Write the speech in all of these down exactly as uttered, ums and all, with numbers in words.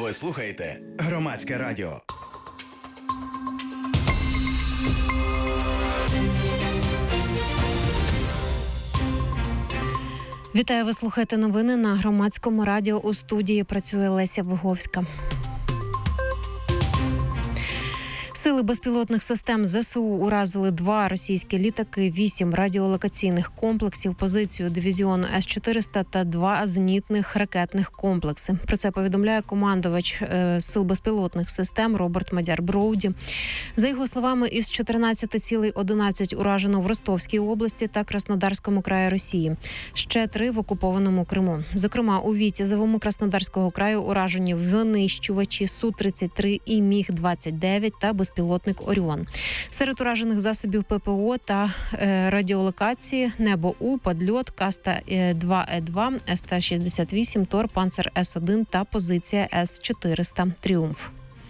Ви слухаєте Громадське радіо. Вітаю, ви слухаєте новини на Громадському радіо. У студії працює Леся Виговська. Сили безпілотних систем ЗСУ уразили два російські літаки, вісім радіолокаційних комплексів, позицію дивізіону С чотириста та два зенітних ракетних комплекси. Про це повідомляє командувач е, Сил безпілотних систем Роберт Мадяр Броуді. За його словами, із чотирнадцяти цілей одинадцять уражено в Ростовській області та Краснодарському краї Росії. Ще три в окупованому Криму. Зокрема, у Вітязевому Краснодарського краю уражені винищувачі Су тридцять три і Міг двадцять дев'ять та безпілотний Пілотник «Оріон». Серед уражених засобів ППО та е, радіолокації «Небо-У», «Падльот», «Каста два Е два», С Т шістдесят вісім, «Тор», «Панцер С один» та позиція С чотириста «Тріумф».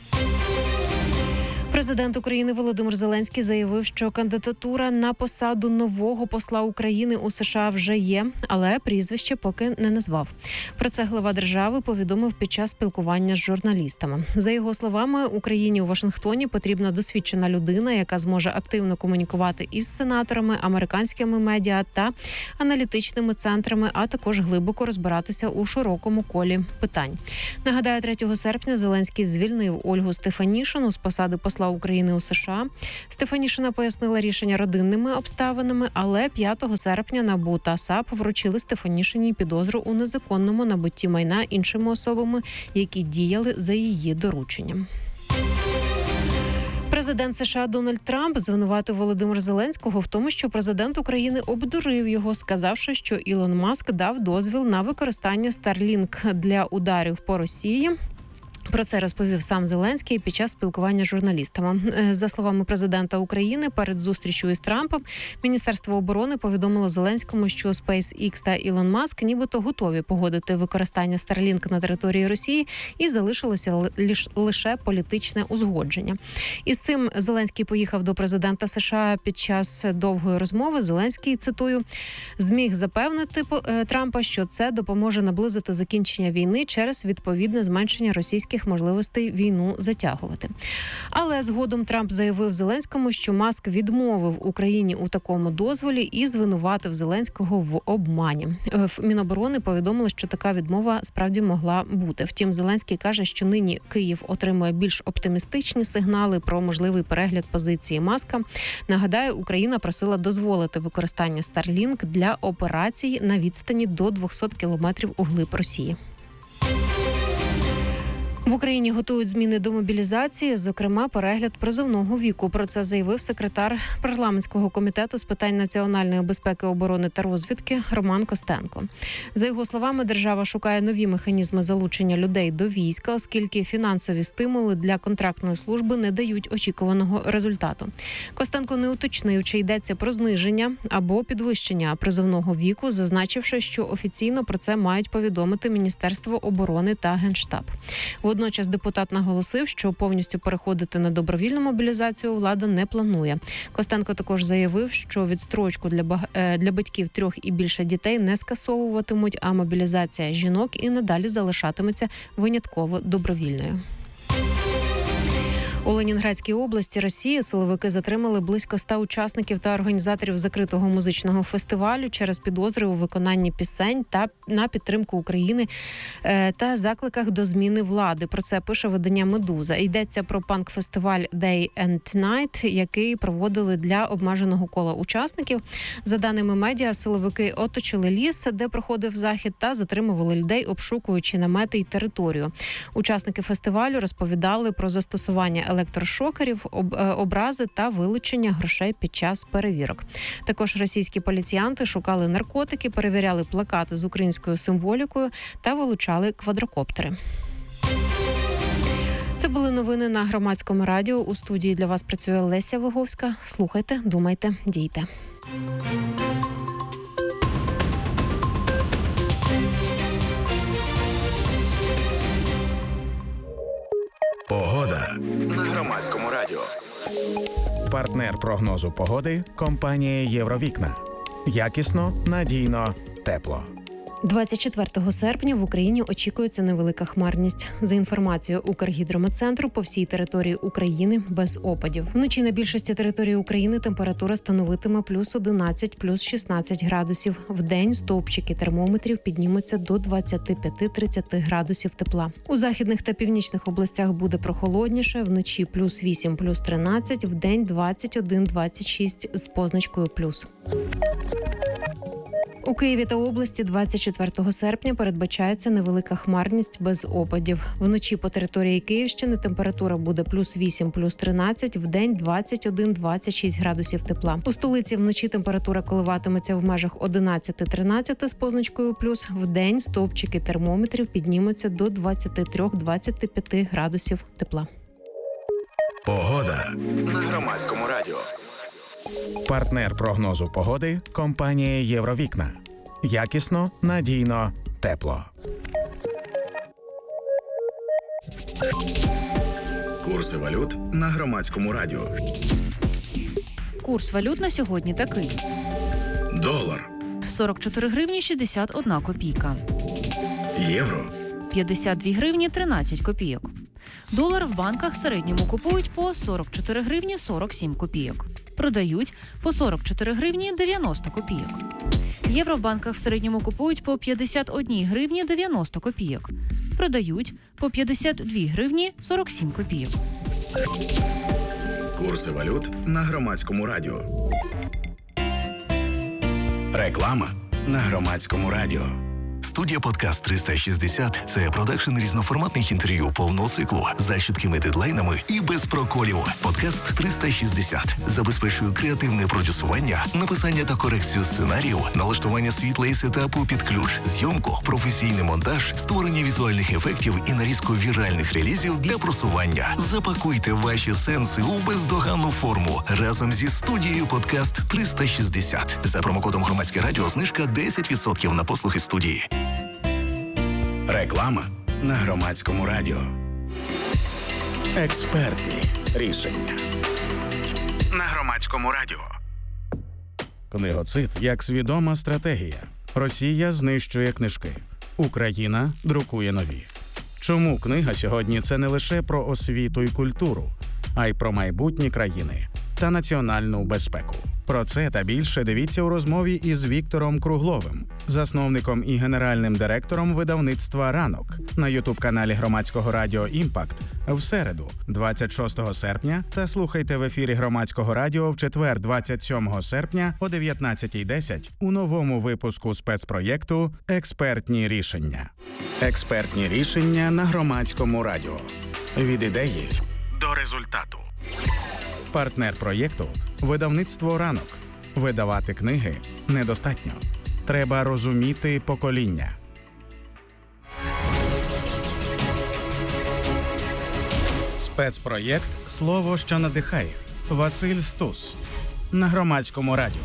Президент України Володимир Зеленський заявив, що кандидатура на посаду нового посла України у США вже є, але прізвище поки не назвав. Про це глава держави повідомив під час спілкування з журналістами. За його словами, Україні у Вашингтоні потрібна досвідчена людина, яка зможе активно комунікувати із сенаторами, американськими медіа та аналітичними центрами, а також глибоко розбиратися у широкому колі питань. Нагадаю, третього серпня Зеленський звільнив Ольгу Стефанішину з посади посла України у США. Стефанішина пояснила рішення родинними обставинами, але п'ятого серпня НАБУ та САП вручили Стефанішиній підозру у незаконному набутті майна іншими особами, які діяли за її дорученням. Президент США Дональд Трамп звинуватив Володимира Зеленського в тому, що президент України обдурив його, сказавши, що Ілон Маск дав дозвіл на використання Starlink для ударів по Росії. Про це розповів сам Зеленський під час спілкування з журналістами. За словами президента України, перед зустрічю із Трампом Міністерство оборони повідомило Зеленському, що SpaceX та Ілон Маск нібито готові погодити використання Starlink на території Росії і залишилося лише політичне узгодження. Із цим Зеленський поїхав до президента США під час довгої розмови. Зеленський, цитую, зміг запевнити Трампа, що це допоможе наблизити закінчення війни через відповідне зменшення російських можливостей війну затягувати. Але згодом Трамп заявив Зеленському, що Маск відмовив Україні у такому дозволі і звинуватив Зеленського в обмані. В Міноборони повідомили, що така відмова справді могла бути. Втім, Зеленський каже, що нині Київ отримує більш оптимістичні сигнали про можливий перегляд позиції Маска. Нагадаю, Україна просила дозволити використання Starlink для операцій на відстані до двохсот кілометрів углиб Росії. В Україні готують зміни до мобілізації, зокрема, перегляд призовного віку. Про це заявив секретар парламентського комітету з питань національної безпеки, оборони та розвідки Роман Костенко. За його словами, держава шукає нові механізми залучення людей до війська, оскільки фінансові стимули для контрактної служби не дають очікуваного результату. Костенко не уточнив, чи йдеться про зниження або підвищення призовного віку, зазначивши, що офіційно про це мають повідомити Міністерство оборони та Генштаб. Водночас депутат наголосив, що повністю переходити на добровільну мобілізацію влада не планує. Костенко також заявив, що відстрочку для, баг... для батьків трьох і більше дітей не скасовуватимуть, а мобілізація жінок і надалі залишатиметься винятково добровільною. У Ленінградській області Росії силовики затримали близько ста учасників та організаторів закритого музичного фестивалю через підозри у виконанні пісень та на підтримку України та закликах до зміни влади. Про це пише видання «Медуза». Йдеться про панк-фестиваль Day and Night, який проводили для обмеженого кола учасників. За даними медіа, силовики оточили ліс, де проходив захід, та затримували людей, обшукуючи намети й територію. Учасники фестивалю розповідали про застосування електрошокерів, образи та вилучення грошей під час перевірок. Також російські поліціянти шукали наркотики, перевіряли плакати з українською символікою та вилучали квадрокоптери. Це були новини на Громадському радіо. У студії для вас працює Леся Виговська. Слухайте, думайте, дійте. Погода на Громадському радіо. Партнер прогнозу погоди – компанія «Євровікна». Якісно, надійно, тепло. двадцять четвертого серпня в Україні очікується невелика хмарність. За інформацією Укргідрометцентру, по всій території України без опадів. Вночі на більшості території України температура становитиме плюс одинадцять, плюс шістнадцять градусів. Вдень стовпчики термометрів піднімуться до двадцять п'ять - тридцять градусів тепла. У західних та північних областях буде прохолодніше. Вночі плюс вісім, плюс тринадцять, вдень двадцять один - двадцять шість з позначкою плюс. У Києві та області двадцять четвертого серпня передбачається невелика хмарність без опадів. Вночі по території Київщини температура буде плюс вісім, плюс тринадцять, вдень двадцять один - двадцять шість градусів тепла. У столиці вночі температура коливатиметься в межах одинадцять - тринадцять з позначкою плюс, вдень стовпчики термометрів піднімуться до двадцять три - двадцять п'ять градусів тепла. Погода на Громадському радіо. Партнер прогнозу погоди – компанія «Євровікна». Якісно, надійно, тепло. Курси валют на Громадському радіо. Курс валют на сьогодні такий. Долар. сорок чотири гривні шістдесят одна копійка. Євро. п'ятдесят дві гривні тринадцять копійок. Долар в банках в середньому купують по сорок чотири гривні сорок сім копійок. Продають по сорок чотири гривні дев'яносто копійок. Євро в банках в середньому купують по п'ятдесят одні гривні дев'яносто копійок. Продають по п'ятдесят дві гривні сорок сім копійок. Курси валют на Громадському радіо. Реклама на Громадському радіо. Студія «Подкаст триста шістдесят» – це продакшн різноформатних інтерв'ю повного циклу за чіткими дедлайнами і без проколів. «Подкаст триста шістдесят» забезпечує креативне продюсування, написання та корекцію сценаріїв, налаштування світла і сетапу під ключ, зйомку, професійний монтаж, створення візуальних ефектів і нарізку віральних релізів для просування. Запакуйте ваші сенси у бездоганну форму разом зі студією «Подкаст триста шістдесят». За промокодом «Громадське радіо» знижка десять відсотків на послуги студії. Реклама на Громадському радіо. Експертні рішення на Громадському радіо. Книгоцид як свідома стратегія. Росія знищує книжки. Україна друкує нові. Чому книга сьогодні – це не лише про освіту і культуру, а й про майбутні країни та національну безпеку? Про це та більше дивіться у розмові із Віктором Кругловим, засновником і генеральним директором видавництва «Ранок» на ютуб-каналі Громадського радіо «Імпакт» в середу, двадцять шостого серпня, та слухайте в ефірі Громадського радіо в четвер, двадцять сьомого серпня о дев'ятнадцятій десять у новому випуску спецпроєкту «Експертні рішення». Експертні рішення на Громадському радіо. Від ідеї до результату. Партнер проєкту – видавництво «Ранок». Видавати книги недостатньо. Треба розуміти покоління. Спецпроєкт «Слово, що надихає». Василь Стус. На Громадському радіо.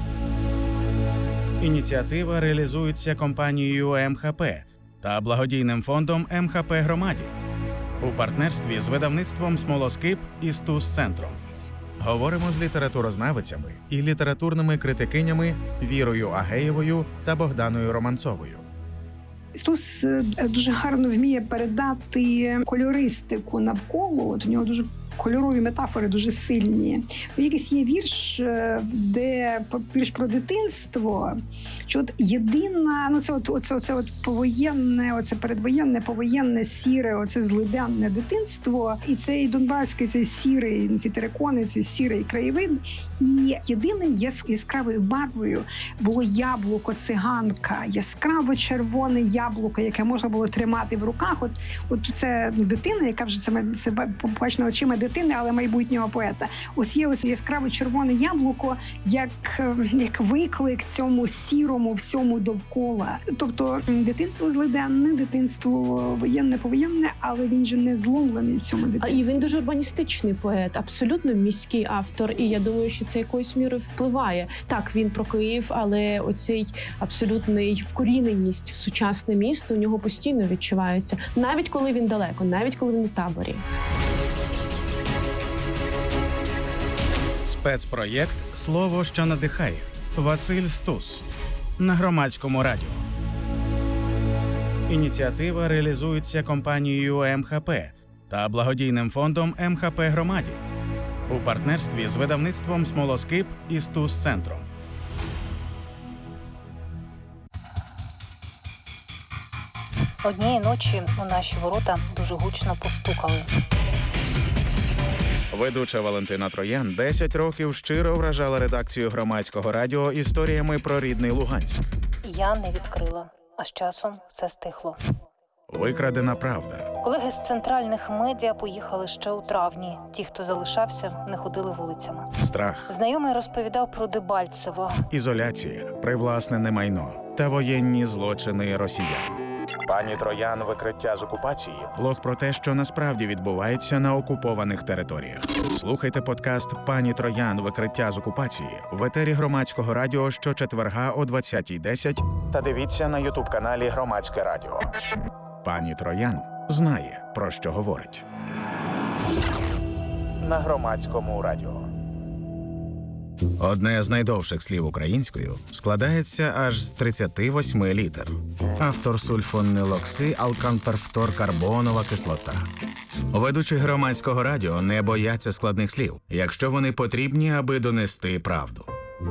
Ініціатива реалізується компанією ем ха пе та благодійним фондом ем ха пе «Громаді» у партнерстві з видавництвом «Смолоскип» і «Стус-центром». Говоримо з літературознавицями і літературними критикинями Вірою Агеєвою та Богданою Романцовою. Стус дуже гарно вміє передати кольористику навколо. От у нього дуже кольорові метафори дуже сильні. Якийсь є вірш, де вірш про дитинство, що от єдина, ну це от оце, оце от повоєнне, оце передвоєнне, повоєнне, сіре, оце злиденне дитинство, і цей донбаський, цей сірий, ці терикони, цей сірий краєвид. І єдиним яскравою барвою було яблуко-циганка, яскраво червоне яблуко, яке можна було тримати в руках. От, от це дитина, яка вже це, це побачена очима дитини, але майбутнього поета. Ось є ось яскраво червоне яблуко, як, як виклик цьому сірому всьому довкола. Тобто дитинство злиденне, дитинство воєнне, повоєнне, але він же не зломлений в цьому дитинстві. І він дуже урбаністичний поет, абсолютно міський автор, і я думаю, що це якоюсь мірою впливає. Так, він про Київ, але оцей абсолютний вкоріненість в сучасне місто у нього постійно відчувається, навіть коли він далеко, навіть коли він у таборі. Спецпроєкт «Слово, що надихає». Василь Стус. На Громадському радіо. Ініціатива реалізується компанією ем ха пе та благодійним фондом ем ха пе «Громаді» у партнерстві з видавництвом «Смолоскип» і «Стус-центром». Однієї ночі у наші ворота дуже гучно постукали. Ведуча Валентина Троян десять років щиро вражала редакцію Громадського радіо історіями про рідний Луганськ. Я не відкрила, а з часом все стихло. Викрадена правда. Колеги з центральних медіа поїхали ще у травні. Ті, хто залишався, не ходили вулицями. Страх. Знайомий розповідав про Дебальцево. Ізоляція, привласнене майно та воєнні злочини росіян. Пані Троян «Викриття з окупації» – влог про те, що насправді відбувається на окупованих територіях. Слухайте подкаст «Пані Троян. Викриття з окупації» в етері Громадського радіо щочетверга о двадцятій десять та дивіться на ютуб-каналі Громадське радіо. Пані Троян знає, про що говорить. На Громадському радіо. Одне з найдовших слів українською складається аж з тридцяти восьми літер. Автор сульфонилокси, алканперфторкарбонова кислота. Ведучі Громадського радіо не бояться складних слів, якщо вони потрібні, аби донести правду.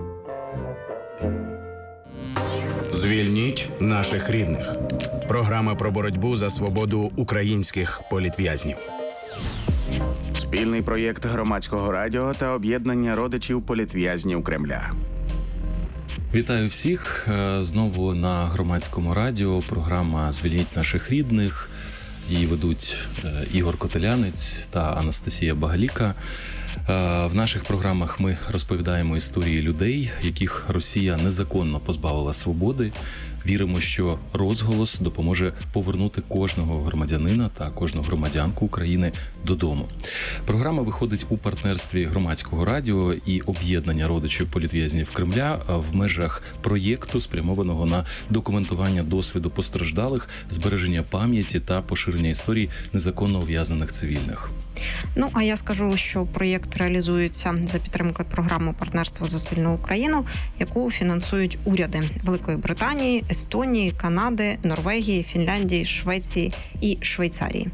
Звільніть наших рідних. Програма про боротьбу за свободу українських політв'язнів. Спільний проєкт Громадського радіо та об'єднання родичів політв'язнів Кремля. Вітаю всіх. Знову на Громадському радіо програма «Звільніть наших рідних». Її ведуть Ігор Котелянець та Анастасія Багаліка. В наших програмах ми розповідаємо історії людей, яких Росія незаконно позбавила свободи. Віримо, що розголос допоможе повернути кожного громадянина та кожну громадянку України додому. Програма виходить у партнерстві Громадського радіо і об'єднання родичів політв'язнів Кремля в межах проєкту, спрямованого на документування досвіду постраждалих, збереження пам'яті та поширення історій незаконно ув'язнених цивільних. Ну, а я скажу, що проєкт реалізується за підтримкою програми «Партнерство за сильну Україну», яку фінансують уряди Великої Британії, Естонії, Канади, Норвегії, Фінляндії, Швеції і Швейцарії.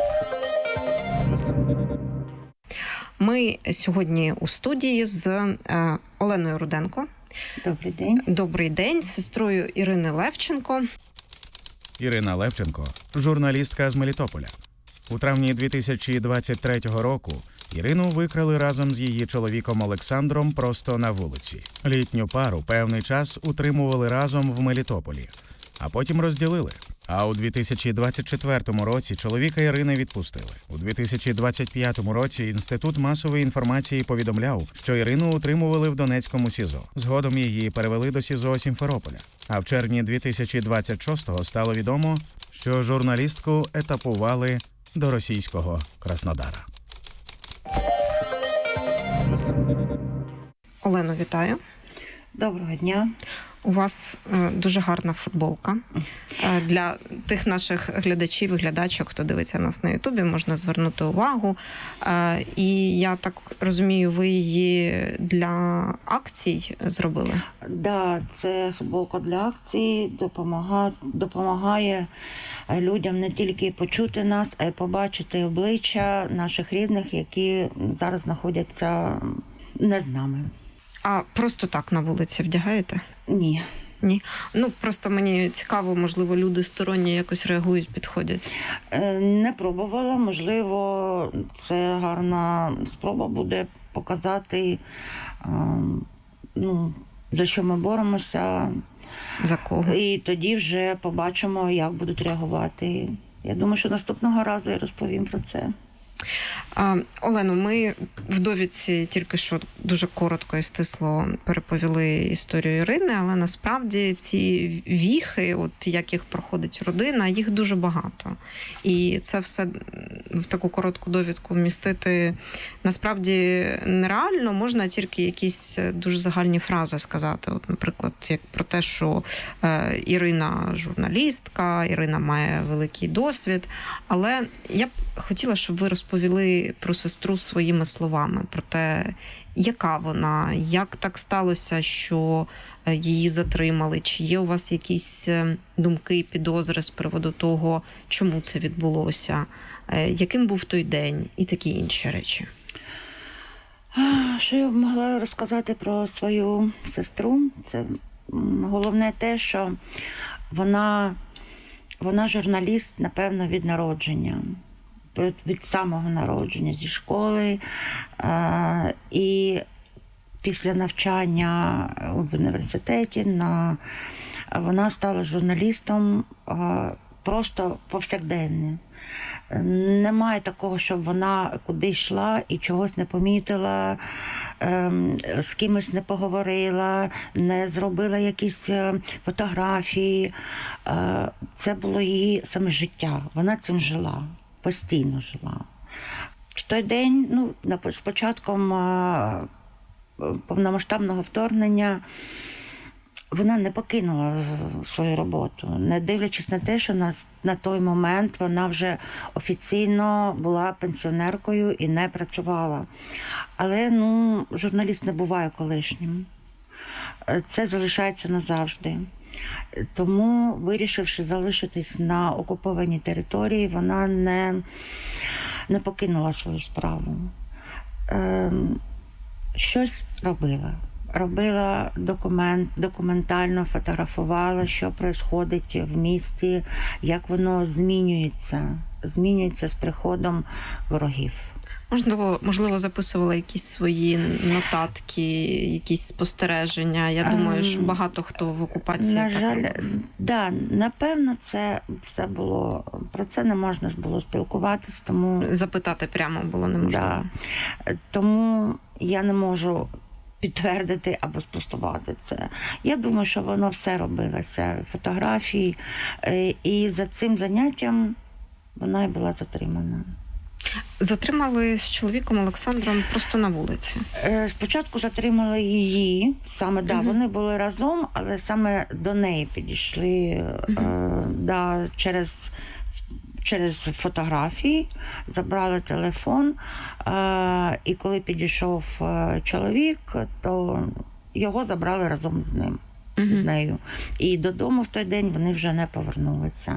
Ми сьогодні у студії з е, Оленою Руденко. Добрий день. Добрий день. З сестрою Ірини Левченко. Ірина Левченко – журналістка з Мелітополя. У травні дві тисячі двадцять третього року Ірину викрали разом з її чоловіком Олександром просто на вулиці. Літню пару певний час утримували разом в Мелітополі, а потім розділили. А у дві тисячі двадцять четвертому році чоловіка Ірини відпустили. У дві тисячі двадцять п'ятому році Інститут масової інформації повідомляв, що Ірину утримували в Донецькому СІЗО. Згодом її перевели до СІЗО Сімферополя. А в червні дві тисячі двадцять шостого стало відомо, що журналістку етапували до російського Краснодара. Олено, вітаю. Доброго дня. У вас е, дуже гарна футболка. Е, для тих наших глядачів і глядачок, хто дивиться нас на Ютубі, можна звернути увагу. Е, і я так розумію, ви її для акцій зробили? Так, да, це футболка для акцій, допомагає, допомагає людям не тільки почути нас, а й побачити обличчя наших рідних, які зараз знаходяться не з нами. А просто так на вулиці вдягаєте? Ні. Ні. Ну, просто мені цікаво, можливо, люди сторонні якось реагують, підходять. Не пробувала. Можливо, це гарна спроба буде показати, ну, за що ми боремося. За кого? І тоді вже побачимо, як будуть реагувати. Я думаю, що наступного разу я розповім про це. А, Олено, ми в довідці тільки що дуже коротко і стисло переповіли історію Ірини, але насправді ці віхи, от як їх проходить родина, їх дуже багато. І це все в таку коротку довідку вмістити насправді нереально, можна тільки якісь дуже загальні фрази сказати. От, наприклад, як про те, що е, Ірина журналістка, Ірина має великий досвід, але я б хотіла, щоб ви розповіли про сестру своїми словами, про те, яка вона, як так сталося, що її затримали? Чи є у вас якісь думки, підозри з приводу того, чому це відбулося? Яким був той день і такі інші речі? Що я б могла розказати про свою сестру? Це головне те, що вона, вона журналіст, напевно, від народження. Від самого народження, зі школи. І після навчання в університеті на... вона стала журналістом просто повсякденним. Немає такого, щоб вона куди йшла і чогось не помітила, з кимось не поговорила, не зробила якісь фотографії. Це було її саме життя. Вона цим жила, постійно жила. В той день, ну, з початком повномасштабного вторгнення, вона не покинула свою роботу, не дивлячись на те, що на, на той момент вона вже офіційно була пенсіонеркою і не працювала. Але, ну, журналіст не буває колишнім. Це залишається назавжди. Тому, вирішивши залишитись на окупованій території, вона не, не покинула свою справу. Ем, щось робила. Робила документ, документально фотографувала, що відбувається в місті, як воно змінюється, змінюється з приходом ворогів. Можливо, можливо, записувала якісь свої нотатки, якісь спостереження. Я думаю, що багато хто в окупації На так жаль, робив. да, напевно, це все було, про це не можна було спілкуватись, тому... Запитати прямо було неможливо. Да. Тому я не можу підтвердити або спростувати це. Я думаю, що воно все робилося, фотографії, і за цим заняттям вона і була затримана. Затримали з чоловіком Олександром просто на вулиці? Спочатку затримали її, саме, да, угу. Вони були разом, але саме до неї підійшли, угу. е, да, через через фотографії, забрали телефон, е, і коли підійшов чоловік, то його забрали разом з ним, угу. з нею. І додому в той день вони вже не повернулися.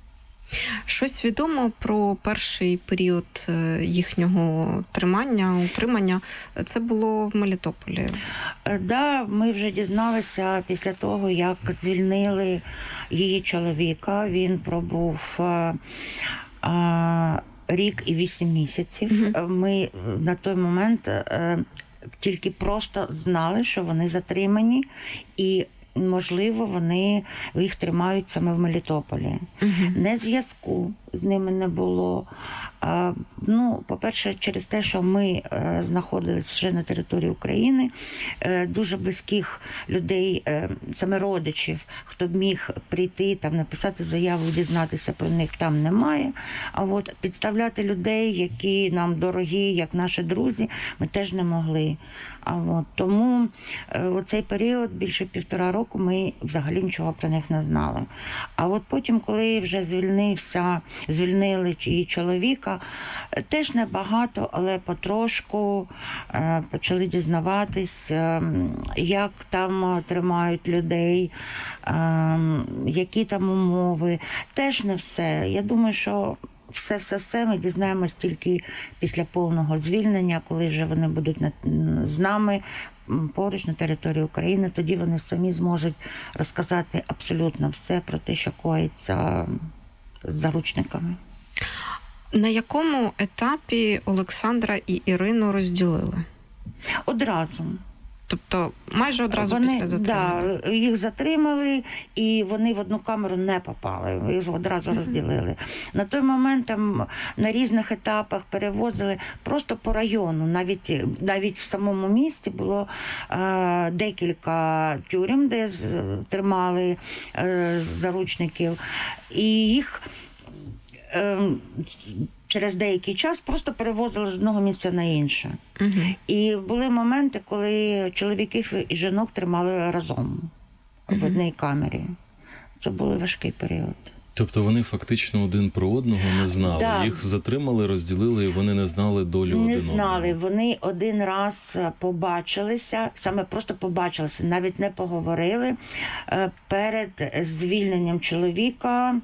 Щось відомо про перший період їхнього тримання, утримання? Це було в Мелітополі? Так, да, ми вже дізналися після того, як звільнили її чоловіка. Він пробув а, а, рік і вісім місяців. Mm-hmm. Ми на той момент а, тільки просто знали, що вони затримані, і можливо, вони їх тримають саме в Мелітополі. Uh-huh. Не зв'язку з ними не було. А, ну, по-перше, через те, що ми а, знаходилися вже на території України, а, дуже близьких людей, а, саме родичів, хто б міг прийти, там, написати заяву, дізнатися про них, там немає. А от підставляти людей, які нам дорогі, як наші друзі, ми теж не могли. А от, тому у цей період, більше півтора року, ми взагалі нічого про них не знали. А от потім, коли вже звільнився, звільнили її чоловіка, теж небагато, але потрошку е, почали дізнаватись, е, як там тримають людей, е, які там умови. Теж не все. Я думаю, що все-все-все ми дізнаємось тільки після повного звільнення, коли вже вони будуть з нами поруч на території України. Тоді вони самі зможуть розказати абсолютно все про те, що коїться з заручниками. На якому етапі Олександра і Ірину розділили? Одразу. Тобто майже одразу вони, після затримання? Да, їх затримали, і вони в одну камеру не попали, їх одразу mm-hmm. розділили. На той момент там на різних етапах перевозили просто по району. Навіть, навіть в самому місті було е, декілька тюрем, де з, тримали е, заручників. І їх е, через деякий час просто перевозили з одного місця на інше. Uh-huh. І були моменти, коли чоловіків і жінок тримали разом uh-huh. в одній камері. Це був важкий період. Тобто вони фактично один про одного не знали. Да. Їх затримали, розділили, і вони не знали долю Не один одного. знали. Вони один раз побачилися, саме просто побачилися, навіть не поговорили. Е, Перед звільненням чоловіка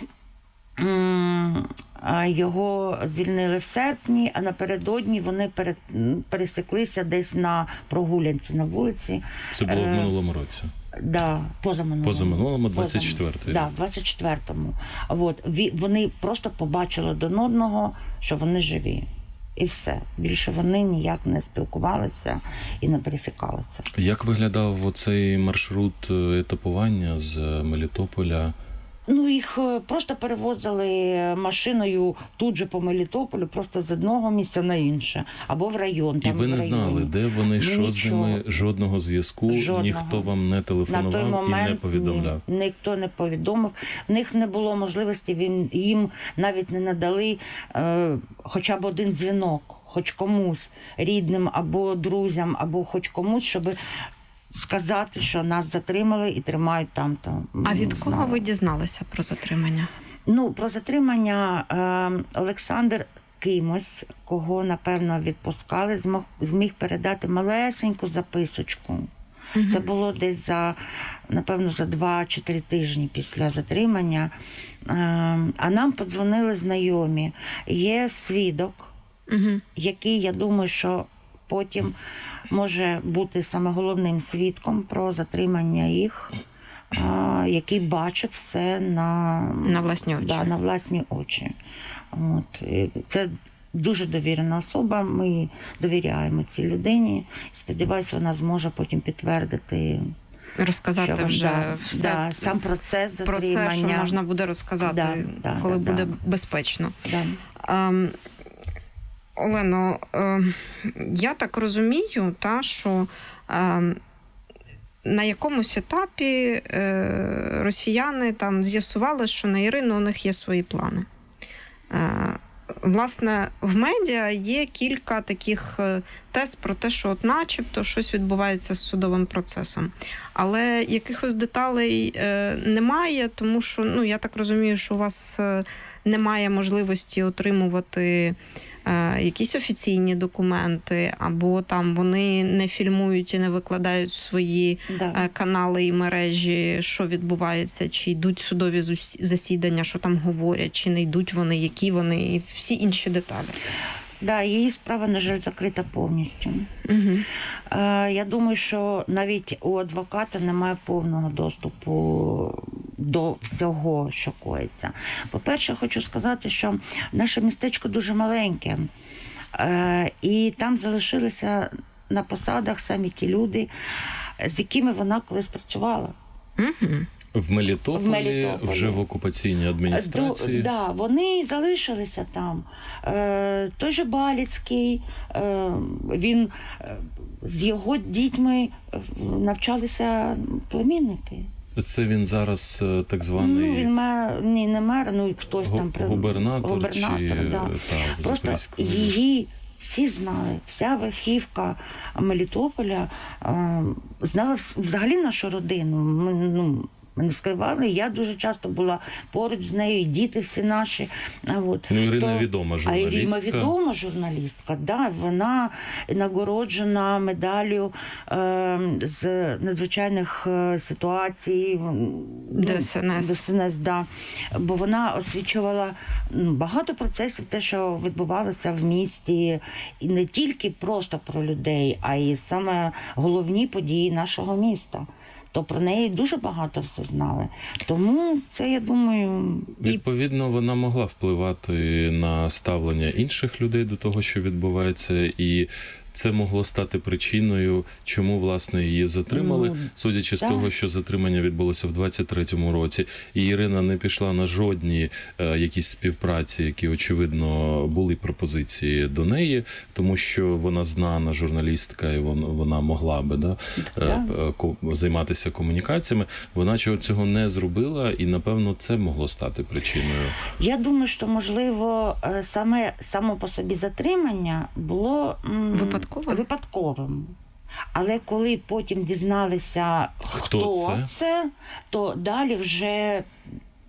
м, а його звільнили в серпні, а напередодні вони пере- пересеклися десь на прогулянці на вулиці. Це було в Е, минулому році. Да, позаминулому. Позаминулому, двадцять четвертий. Да, двадцять четвертому. От, ві- вони просто побачили один одного, що вони живі. І все. Більше вони ніяк не спілкувалися і не пересікалися. Як виглядав оцей маршрут етапування з Мелітополя? Ну, їх е, просто перевозили машиною тут же по Мелітополю, просто з одного місця на інше. Або в район. І Там, ви в не районі. знали, де вони, Ну, що з нічого. ними, жодного зв'язку, Жодного. ніхто вам не На той телефонував момент і не повідомляв? Ні, ніхто не повідомив. В них не було можливості, він, їм навіть не надали е, хоча б один дзвінок, хоч комусь, рідним або друзям, або хоч комусь, щоб сказати, що нас затримали і тримають там-то. А від Не кого знаю. ви дізналися про затримання? Ну, про затримання е, Олександр кимось, кого, напевно, відпускали, змог, зміг передати малесеньку записочку. Мгм. Це було десь за, напевно, за два чи три тижні після затримання. Е, а нам подзвонили знайомі. Є свідок, Угу. який, я думаю, що потім може бути саме головним свідком про затримання їх, а, який бачив все на, На власні очі. Да, на власні очі. От. І це дуже довірена особа, ми довіряємо цій людині. Сподіваюся, вона зможе потім підтвердити, Розказати що, вже да, все да, сам процес про затримання. це, що можна буде розказати, Да, да, коли да, буде да. безпечно. Да. Ем, Олено, ем, я так розумію, та, що ем, на якомусь етапі е, росіяни там з'ясували, що на Ірину у них є свої плани. Е, власне, в медіа є кілька таких е, тез про те, що от начебто щось відбувається з судовим процесом. Але якихось деталей е, немає, тому що, ну, я так розумію, що у вас е, немає можливості отримувати е, якісь офіційні документи, або там вони не фільмують і не викладають в свої Да. е, канали і мережі, що відбувається, чи йдуть судові зус- засідання, що там говорять, чи не йдуть вони, які вони, і всі інші деталі. Да, її справа, на жаль, закрита повністю. Угу. Е, Я думаю, що навіть у адвоката немає повного доступу до всього, що коїться. По-перше, хочу сказати, що наше містечко дуже маленьке, е, і там залишилися на посадах самі ті люди, з якими вона колись працювала. Угу. В Мелітополі, В Мелітополі. вже в окупаційній адміністрації. До, да, вони залишилися там. Е, той же Баліцький, е, він е, з його дітьми навчалися племінники. Це він зараз е, так званий Ну, він мер, ні, не мер, ну і хтось гу- там. при- губернатор, губернатор, чи да. та, Просто Запорізької її всі знали, вся верхівка Мелітополя е, знала вс- взагалі нашу родину. Ми, ну, ми не скривали. Я дуже часто була поруч з нею, і діти всі наші. А от. Ну, Ірина То- відома А журналістка. Ірина відома журналістка, да, вона нагороджена медаллю е, з надзвичайних е, ситуацій. Де ес ен ес. Де ес ен ес, да. Бо вона освічувала ну, багато процесів, те, що відбувалося в місті, і не тільки просто про людей, а й саме головні події нашого міста. То про неї дуже багато все знали. Тому це, я думаю, Відповідно, вона могла впливати на ставлення інших людей до того, що відбувається, і це могло стати причиною, чому, власне, її затримали, Ну, судячи з так. того, що затримання відбулося в двадцять третьому році, і Ірина не пішла на жодні е, якісь співпраці, які, очевидно, були пропозиції до неї, тому що вона знана журналістка, і вона, вона могла би да, е, е, ко- займатися комунікаціями. Вона чого цього не зробила, і, напевно, це могло стати причиною. я думаю, що, можливо, е, саме само по собі затримання було м, Випадково? випадковим. Але коли потім дізналися, Хто хто, це? це, то далі вже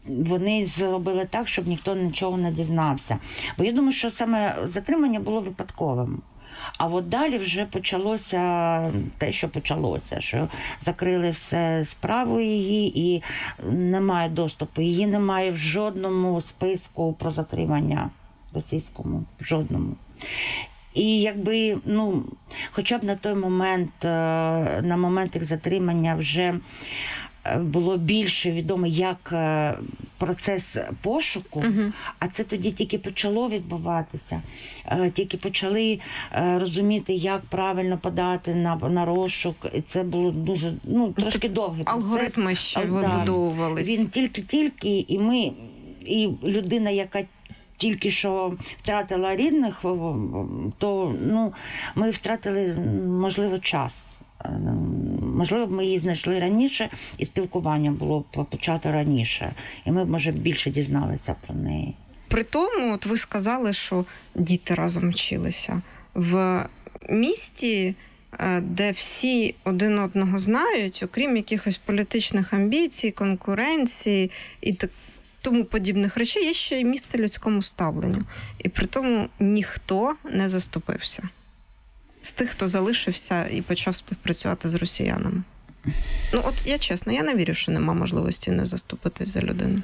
вони зробили так, щоб ніхто нічого не дізнався. Бо я думаю, що саме затримання було випадковим. А от далі вже почалося те, що почалося, що закрили все справу її і немає доступу. Її немає в жодному списку про затримання російському, в жодному. І якби, ну, хоча б на той момент, на момент їх затримання вже було більше відомо, як процес пошуку, uh-huh. а це тоді тільки почало відбуватися, тільки почали розуміти, як правильно подати на, на розшук, і це було дуже, ну, трошки довгий процес. Алгоритми ще вибудовувалися. Він тільки-тільки, і ми, і людина, яка тільки що втратила рідних, то, ну, ми втратили, можливо, час. Можливо, б ми її знайшли раніше, і спілкування було б почато раніше. І ми б, може, більше дізналися про неї. При тому, от ви сказали, що діти разом вчилися. В місті, де всі один одного знають, окрім якихось політичних амбіцій, конкуренції і так, тому подібних речей, є ще й місце людському ставленню. І при тому ніхто не заступився з тих, хто залишився і почав співпрацювати з росіянами. Ну, от я чесно, я не вірю, що нема можливості не заступитись за людину.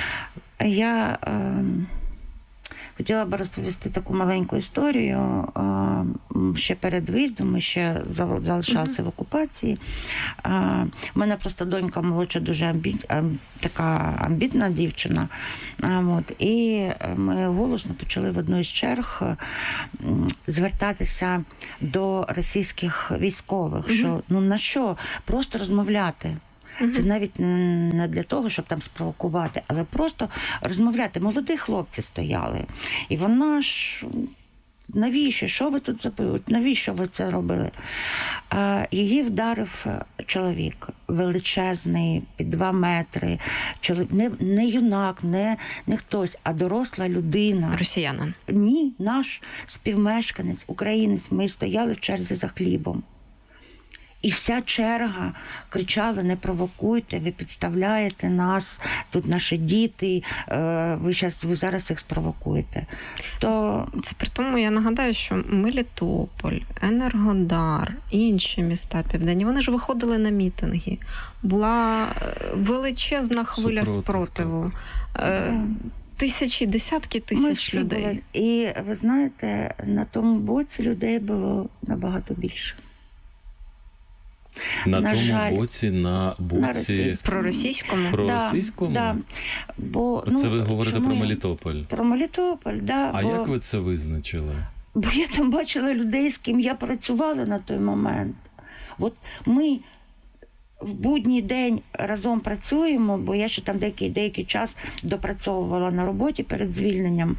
Я е, хотіла б розповісти таку маленьку історію. Е, ще перед виїздом, ми ще залишалися mm-hmm. в окупації. Е, у мене просто донька молодша, дуже амбі... така амбітна дівчина. Е, от, і ми голосно почали в одну із черг звертатися до російських військових, mm-hmm. що ну на що? Просто розмовляти. Mm-hmm. Це навіть не для того, щоб там спровокувати, але просто розмовляти. Молоді хлопці стояли. І вона ж, навіщо? Що ви тут забили? Навіщо ви це робили? А, її вдарив чоловік величезний, під два метри. Чоловік, не, не юнак, не, не хтось, а доросла людина. Росіянин? Ні, наш співмешканець, українець. Ми стояли в черзі за хлібом. І вся черга кричала: не провокуйте, ви підставляєте нас, тут наші діти, ви, щас, ви зараз їх спровокуєте. То... Це при тому, я нагадаю, що Мелітополь, Енергодар, інші міста південні, вони ж виходили на мітинги. Була величезна хвиля Супротив, спротиву. Так. Тисячі, десятки тисяч Ми людей. Були. І ви знаєте, на тому боці людей було набагато більше. На, на тому жаль, боці, на боці... На проросійському? Про да, російському? Да. Бо, це ну, ви говорите чому? про Мелітополь? Про Мелітополь, да. А бо... як ви це визначили? Бо я там бачила людей, з ким я працювала на той момент. От ми в будній день разом працюємо, бо я ще там деякий, деякий час допрацьовувала на роботі перед звільненням.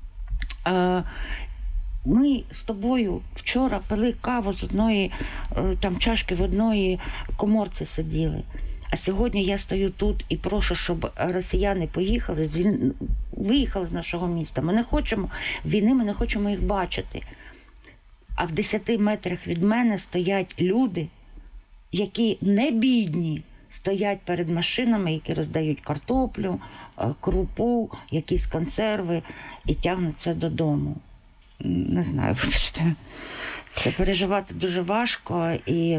Ми з тобою вчора пили каву з одної там чашки, в одної коморці сиділи. А сьогодні я стою тут і прошу, щоб росіяни поїхали, звіль... виїхали з нашого міста. Ми не хочемо війни, ми не хочемо їх бачити. А в десяти метрах від мене стоять люди, які не бідні, стоять перед машинами, які роздають картоплю, крупу, якісь консерви і тягнуть це додому. Не знаю, це переживати дуже важко, і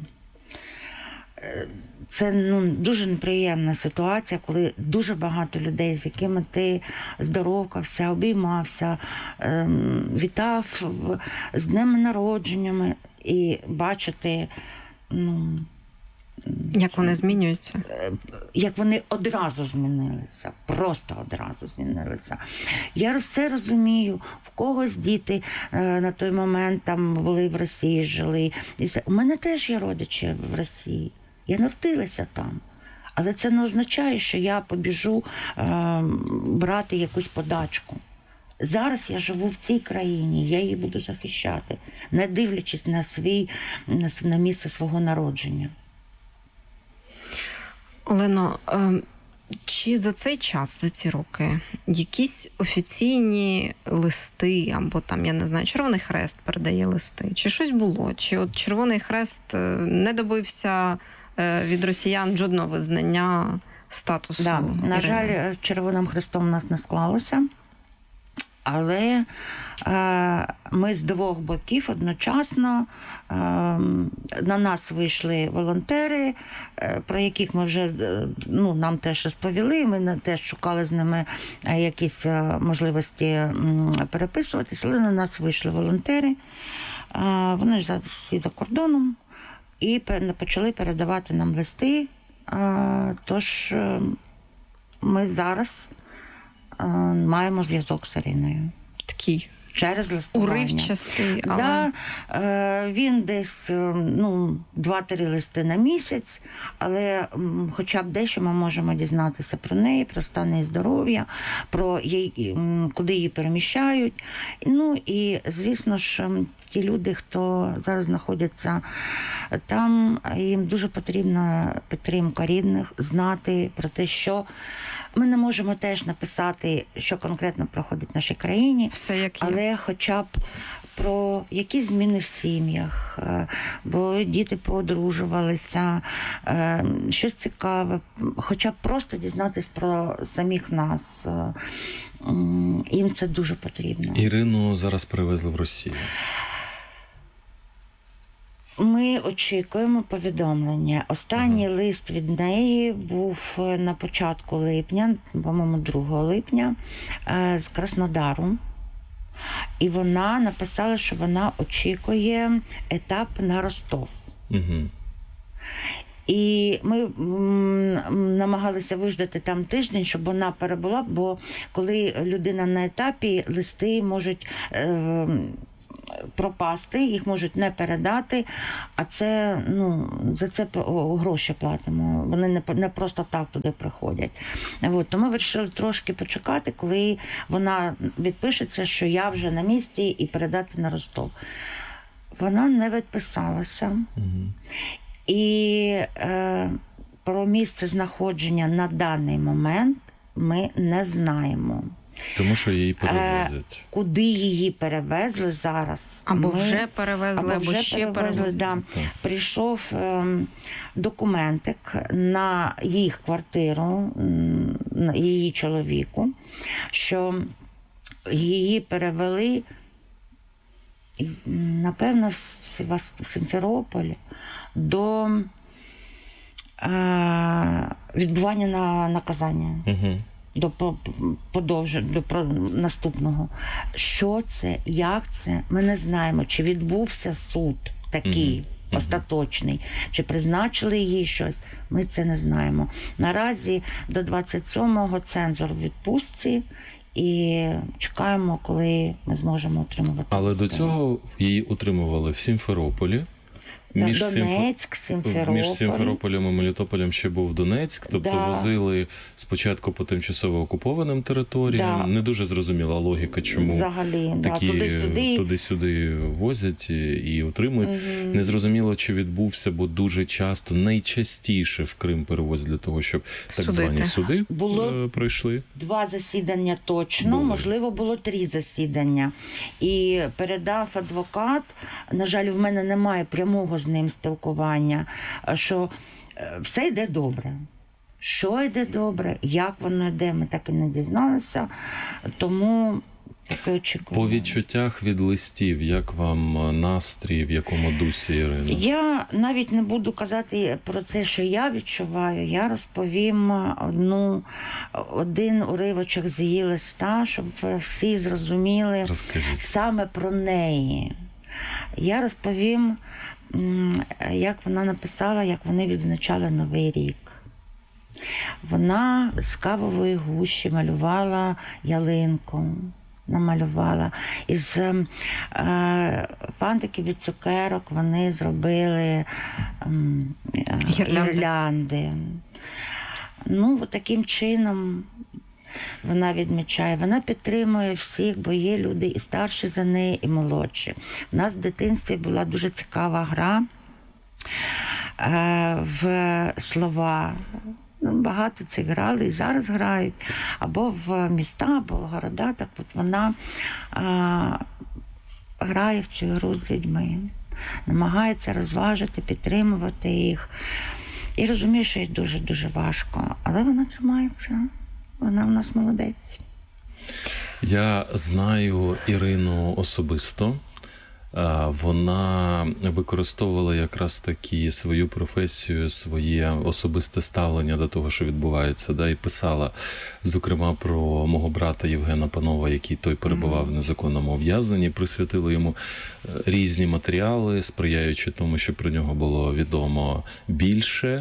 це ну, дуже неприємна ситуація, коли дуже багато людей, з якими ти здоровкався, обіймався, вітав з днями народженнями, і бачити, ну, як вони змінюються? Як вони одразу змінилися, просто одразу змінилися. Я все розумію, в когось діти на той момент там були в Росії, жили. У мене теж є родичі в Росії. Я народилася там. Але це не означає, що я побіжу е, брати якусь подачку. Зараз я живу в цій країні, я її буду захищати, не дивлячись на свій, на, на місце свого народження. Олено, чи за цей час, за ці роки, якісь офіційні листи, або там, я не знаю, Червоний Хрест передає листи, чи щось було? Чи от Червоний Хрест не добився від росіян жодного визнання статусу. Да. На Ірини. жаль, з Червоним Хрестом у нас не склалося. Але е, ми з двох боків одночасно, е, на нас вийшли волонтери, е, про яких ми вже, е, ну, нам теж розповіли, ми теж шукали з ними якісь можливості м, переписуватися, але на нас вийшли волонтери, е, вони ж всі за кордоном, і почали передавати нам листи, е, тож е, ми зараз маємо зв'язок з Іриною. Такий через листування. Уривчастий, але... Да, е, він десь ну, два-три листи на місяць, але м, хоча б дещо ми можемо дізнатися про неї, про стан її здоров'я, про її, м, куди її переміщають. Ну і, звісно ж, ті люди, хто зараз знаходяться там, їм дуже потрібна підтримка рідних, знати про те, що ми не можемо теж написати, що конкретно проходить в нашій країні, все як є. Але хоча б про якісь зміни в сім'ях, бо діти поодружувалися, щось цікаве, хоча б просто дізнатись про самих нас. Їм це дуже потрібно. Ірину зараз перевезли в Росію. Ми очікуємо повідомлення. Останній ага. лист від неї був на початку липня, по-моєму, другого липня, з Краснодару. І вона написала, що вона очікує етап на Ростов. Угу. І ми м, намагалися виждати там тиждень, щоб вона перебула, бо коли людина на етапі, листи можуть е, пропасти, їх можуть не передати, а це, ну, за це гроші платимо. Вони не, не просто так туди приходять. От, то ми вирішили трошки почекати, коли вона відпишеться, що я вже на місці, і передати на Ростов. Вона не відписалася. Угу. І е, про місце знаходження на даний момент ми не знаємо. Тому що її перевезуть. Е, куди її перевезли зараз? Або ми, вже перевезли, або, або ще перевезли. перевезли. Да. Прийшов е, документик на їх квартиру, на її чоловіку, що її перевели, напевно, в Сімферополь до е, відбування на наказання. Угу. До подовження, до про наступного. Що це, як це, ми не знаємо. Чи відбувся суд такий, mm-hmm. остаточний, чи призначили їй щось, ми це не знаємо. Наразі до двадцять сьомого цензор в відпустці, і чекаємо, коли ми зможемо отримувати. Але листи. До цього її утримували в Сімферополі. Між Донецьк, Сімферополь. Між Сімферополем і Мелітополем ще був Донецьк, тобто да. возили спочатку по тимчасово окупованим територіям. Да. Не дуже зрозуміла логіка, чому Взагалі, такі да. туди-сюди. туди-сюди возять і утримують. Угу. Незрозуміло, чи відбувся, бо дуже часто, найчастіше в Крим перевозять для того, щоб так Судити. звані суди було пройшли. Два засідання точно, Були. можливо, було три засідання. І передав адвокат, на жаль, в мене немає прямого з ним спілкування, що все йде добре. Що йде добре, як воно йде, ми так і не дізналися. Тому таке очікування. По відчуттях від листів, як вам настрій, в якому дусі, Ірина? Я навіть не буду казати про це, що я відчуваю. Я розповім одну, один уривочок з її листа, щоб всі зрозуміли Розкажіть. Саме про неї. Я розповім, як вона написала, як вони відзначали Новий рік. Вона з кавової гущі малювала ялинку, намалювала. Із е, фантиків від цукерок вони зробили е, гірлянди. гірлянди. Ну, от таким чином вона відмічає. Вона підтримує всіх, бо є люди і старші за неї, і молодші. У нас в дитинстві була дуже цікава гра е, в слова. Багато цих грали і зараз грають. Або в міста, або в города. Так от вона е, грає в цю гру з людьми. Намагається розважити, підтримувати їх. Я розумію, що їй дуже-дуже важко, але вона тримається. Вона в нас молодець. Я знаю Ірину особисто. Вона використовувала якраз таки свою професію, своє особисте ставлення до того, що відбувається, да, і писала, зокрема, про мого брата Євгена Панова, який той перебував в незаконному ув'язненні, присвятила йому різні матеріали, сприяючи тому, що про нього було відомо більше,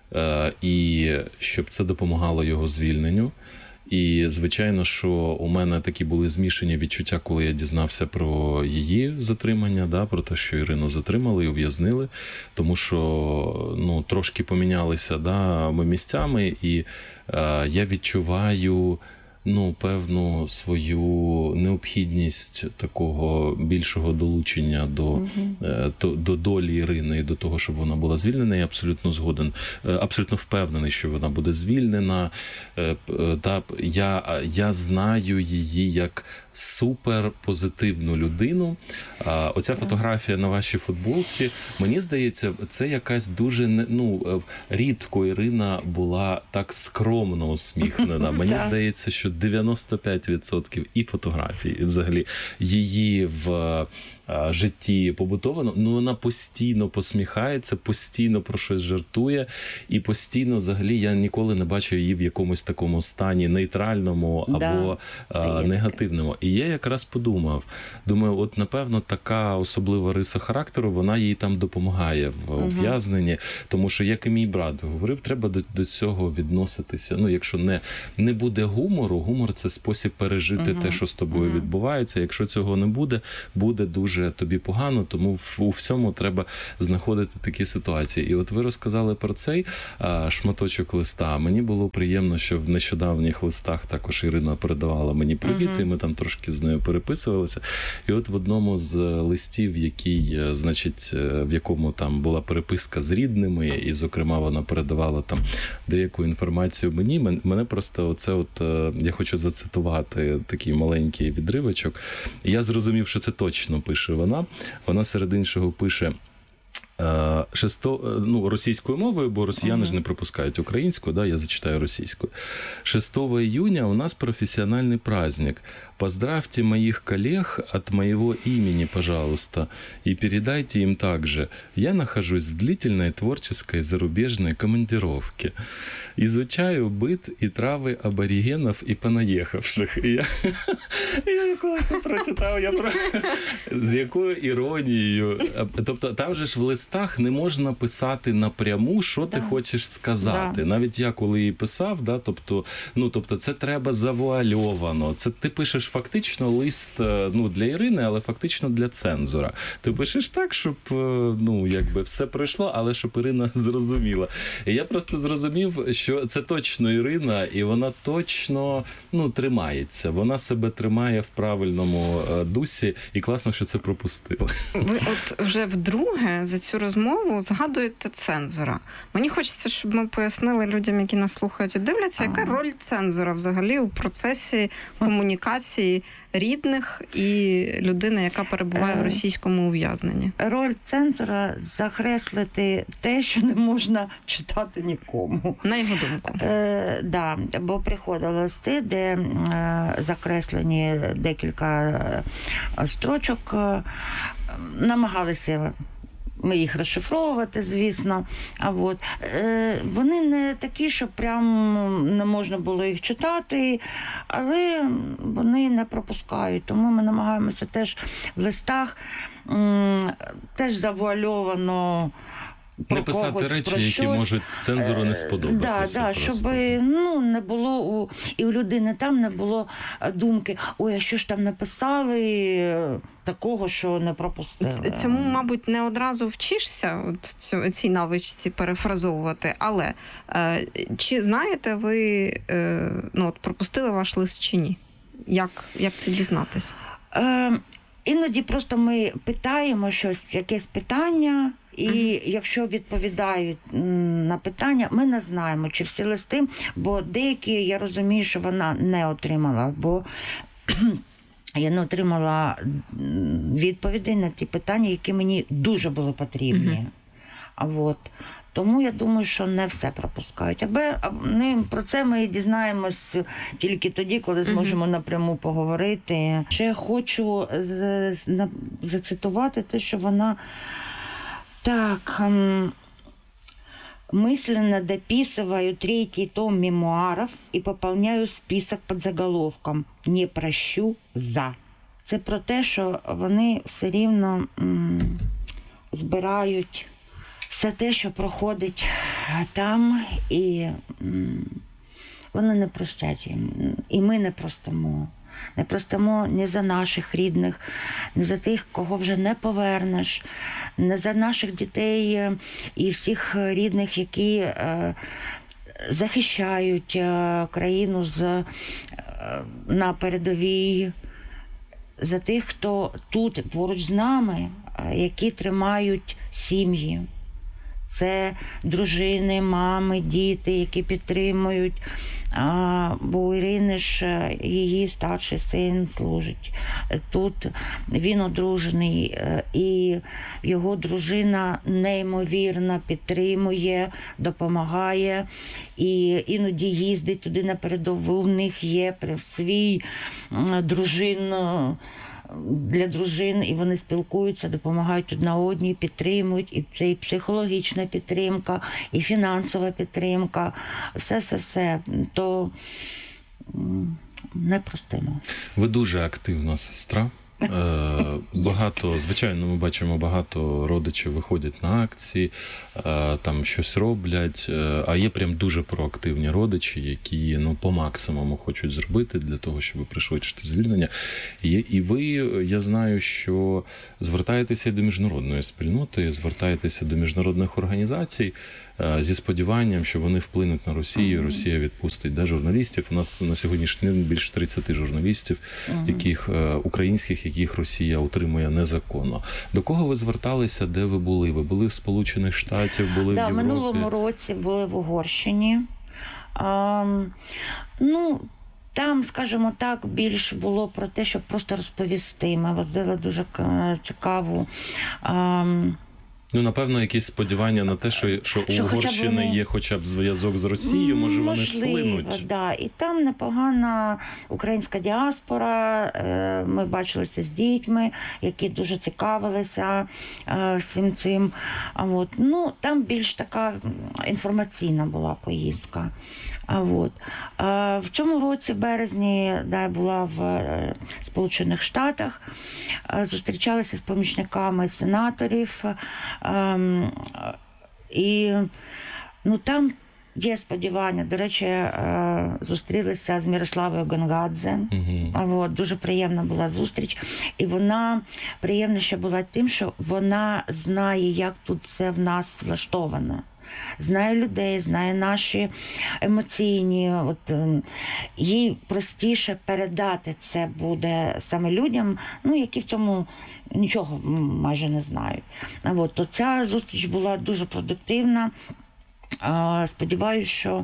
і щоб це допомагало його звільненню. І, звичайно, що у мене такі були змішані відчуття, коли я дізнався про її затримання, да, про те, що Ірину затримали і ув'язнили, тому що ну, трошки помінялися, да, ми місцями, і е, я відчуваю ну, певну свою необхідність такого більшого долучення до, uh-huh. до, до долі Ірини і до того, щоб вона була звільнена. Я абсолютно згоден, абсолютно впевнений, що вона буде звільнена. Та, я, я знаю її як супер позитивну людину. Оця фотографія на вашій футболці, мені здається, це якась дуже, ну, рідко Ірина була так скромно усміхнена. Мені здається, що дев'яносто п'ять відсотків і фотографій, і взагалі її в житті побутовано, ну вона постійно посміхається, постійно про щось жартує, і постійно, взагалі, я ніколи не бачу її в якомусь такому стані нейтральному або да, негативному. І я якраз подумав, думаю, от, напевно, така особлива риса характеру, вона їй там допомагає в ув'язненні, угу. тому що, як і мій брат говорив, треба до, до цього відноситися. Ну, якщо не, не буде гумору, гумор – це спосіб пережити угу. те, що з тобою угу. відбувається. Якщо цього не буде, буде дуже тобі погано, тому у всьому треба знаходити такі ситуації. І от ви розказали про цей а, шматочок листа. Мені було приємно, що в нещодавніх листах також Ірина передавала мені привіт, uh-huh. і ми там трошки з нею переписувалися. І от в одному з листів, який, значить, в якому там була переписка з рідними, і, зокрема, вона передавала там деяку інформацію мені, мене просто оце от, я хочу зацитувати такий маленький відривочок. Я зрозумів, що це точно пише вона. Вона серед іншого пише шесто, ну, російською мовою, бо росіяни uh-huh. ж не пропускають українську, да, я зачитаю російською. шестого июня у нас профессиональный праздник. Поздравьте моих коллег от моего имени, пожалуйста, и передайте им также. Я нахожусь в длительной творческой зарубежной командировке. Изучаю быт и травы аборигенов и понаехавших. І я, я коли це прочитав, я про... з якою іронією. Тобто там же ж в листах не можна писати напряму, що да. ти хочеш сказати. Да. Навіть я коли її писав, да, тобто, ну, тобто це треба завуальовано. Це ти пишеш фактично лист, ну, для Ірини, але фактично для цензора. Ти пишеш так, щоб, ну, якби все пройшло, але щоб Ірина зрозуміла. І я просто зрозумів, що це точно Ірина, і вона точно, ну, тримається. Вона себе тримає в правильному дусі, і класно, що це пропустила. Ви от вже вдруге за цю розмову згадуєте цензора. Мені хочеться, щоб ми пояснили людям, які нас слухають і дивляться, яка роль цензора взагалі у процесі комунікації рідних і людини, яка перебуває в російському ув'язненні. Роль цензора – закреслити те, що не можна читати нікому. На його думку. Е, да, бо приходили листи, де е, закреслені декілька строчок, е, намагалися ми їх розшифровувати, звісно. А от е, вони не такі, що прям не можна було їх читати, але вони не пропускають. Тому ми намагаємося теж в листах м, теж завуальовано не писати речі, які щось. Можуть цензору не сподобатися. Да, да, щоб ну, не було у, і у людини там не було думки, ой, а що ж там написали такого, що не пропустили. Цьому, мабуть, не одразу вчишся, от цій навичці перефразовувати, але е, чи знаєте ви, е, ну, от пропустили ваш лист чи ні? Як, як це дізнатись? Е, іноді просто ми питаємо щось, якесь питання, і uh-huh. якщо відповідають на питання, ми не знаємо, чи всі листи, бо деякі, я розумію, що вона не отримала, бо я не отримала відповідей на ті питання, які мені дуже були потрібні. Uh-huh. А от, Тому я думаю, що не все пропускають. Аби ми, про це ми дізнаємось тільки тоді, коли зможемо mm-hmm. напряму поговорити. Ще я хочу зацитувати те, що вона так... мысленно дописываю третий том мемуаров и поповняю список під заголовком «Не прощу за». Це про те, що вони все рівно м, збирають все те, що проходить там, і м, вони не простять їм. І ми не простимо. Не простимо ні за наших рідних, ні за тих, кого вже не повернеш, не за наших дітей і всіх рідних, які е, захищають е, країну з, е, на передовій, за тих, хто тут поруч з нами, е, які тримають сім'ї. Це дружини, мами, діти, які підтримують. А, бо у Ірини ж її старший син служить. Тут він одружений, і його дружина неймовірно підтримує, допомагає. І іноді їздить туди на передову. В них є свій дружин, для дружин, і вони спілкуються, допомагають одна одній, підтримують, і це і психологічна підтримка, і фінансова підтримка, все-все-все, то непростимо. Ви дуже активна сестра. Багато, звичайно, ми бачимо, багато родичів виходять на акції, там щось роблять, а є прям дуже проактивні родичі, які, ну, по максимуму хочуть зробити для того, щоб пришвидшити звільнення. І, і ви, я знаю, що звертаєтеся до міжнародної спільноти, звертаєтеся до міжнародних організацій зі сподіванням, що вони вплинуть на Росію, Росія відпустить да, журналістів. У нас на сьогоднішній день більше тридцять журналістів, яких українських, яких Росія утримує незаконно. До кого ви зверталися, де ви були? Ви були в Сполучених Штатах, були да, в Європі? Минулому році були в Угорщині. А, ну, там, скажімо так, більш було про те, щоб просто розповісти. Ми возили дуже цікаву... А, Ну, напевно, якісь сподівання на те, що, що у Угорщини вони... є хоча б зв'язок з Росією, може вони вплинуть. Можливо, да. І там непогана українська діаспора, ми бачилися з дітьми, які дуже цікавилися всім цим. А от, ну, там більш така інформаційна була поїздка. А от. А в цьому році, в березні, да, я була в Сполучених Штатах, зустрічалася з помічниками сенаторів, і ну, там є сподівання. До речі, зустрілися з Мірославою Гонгадзе. Uh-huh. От, дуже приємна була зустріч. І вона приємніша була тим, що вона знає, як тут все в нас влаштовано. Знає людей, знає наші емоційні. От, їй простіше передати це буде саме людям, ну, які в цьому нічого майже не знають. От, то ця зустріч була дуже продуктивна. Сподіваюся, що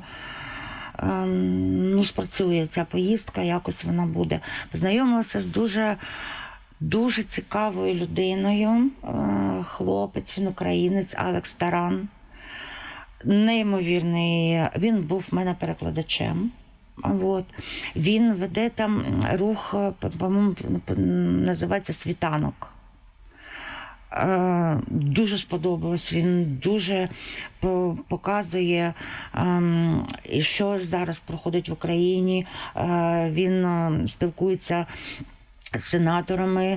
ну, спрацює ця поїздка, якось вона буде. Познайомилася з дуже, дуже цікавою людиною. Хлопець, він українець, Алекс Таран. Неймовірний. Він був в мене перекладачем. От. Він веде там рух, по-моєму, називається «Світанок». Дуже сподобалось. Він дуже показує, що зараз проходить в Україні. Він спілкується з сенаторами.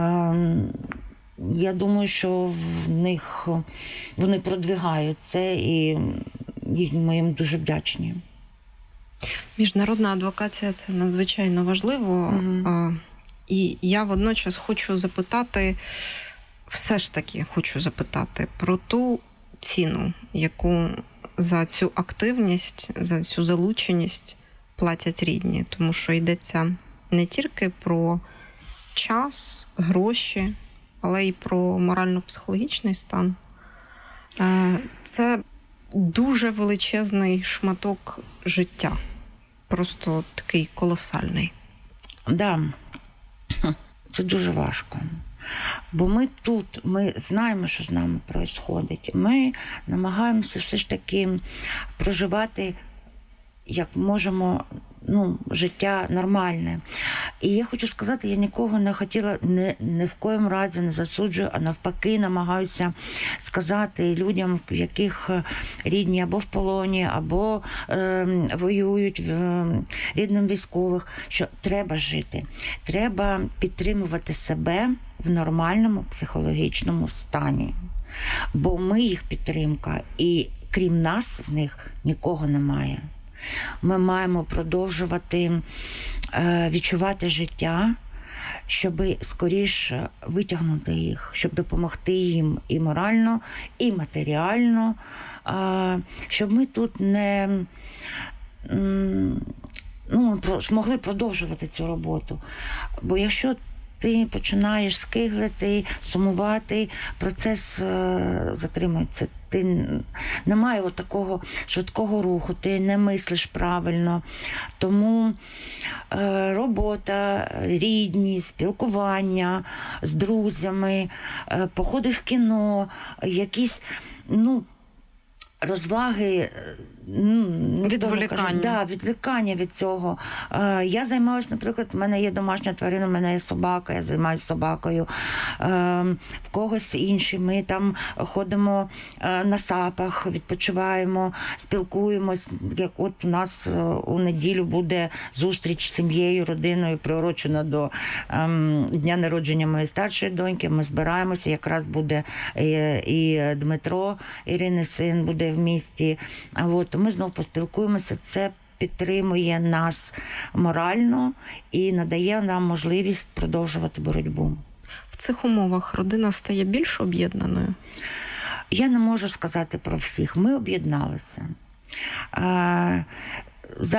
Я думаю, що в них вони продвигають це, і ми їм дуже вдячні. Міжнародна адвокація – це надзвичайно важливо. Mm-hmm. І я водночас хочу запитати, все ж таки хочу запитати про ту ціну, яку за цю активність, за цю залученість платять рідні. Тому що йдеться не тільки про час, гроші, але й про морально-психологічний стан. Це дуже величезний шматок життя. Просто такий колосальний. Да. це дуже важко. Бо ми тут, ми знаємо, що з нами відбувається. Ми намагаємося все ж таки проживати, як можемо, ну, життя нормальне. І я хочу сказати, я нікого не хотіла, не, не в коєму разі не засуджую, а навпаки намагаюся сказати людям, в яких рідні або в полоні, або е, воюють в е, рідним військових, що треба жити. Треба підтримувати себе в нормальному психологічному стані. Бо ми їх підтримка, і крім нас в них нікого немає. Ми маємо продовжувати е, відчувати життя, щоб скоріше витягнути їх, щоб допомогти їм і морально, і матеріально, е, щоб ми тут не м, ну, про, змогли продовжувати цю роботу. Бо якщо ти починаєш скиглити, сумувати, процес е, затримується. Ти немає от такого швидкого руху, ти не мислиш правильно. Тому е, робота, рідні, спілкування з друзями, е, походи в кіно, якісь, ну, розваги, відволікання. Да, відволікання від цього. Е, я займаюся, наприклад, в мене є домашня тварина, в мене є собака, я займаюся собакою. Е, в когось інші. Ми там ходимо е, на сапах, відпочиваємо, спілкуємось. Як от у нас е, у неділю буде зустріч з сім'єю, родиною, приурочена до е, дня народження моєї старшої доньки. Ми збираємося, якраз буде і, і Дмитро, Ірини син, буде в місті. А от ми знову поспілкуємося. Це підтримує нас морально і надає нам можливість продовжувати боротьбу. В цих умовах родина стає більш об'єднаною? Я не можу сказати про всіх. Ми об'єдналися.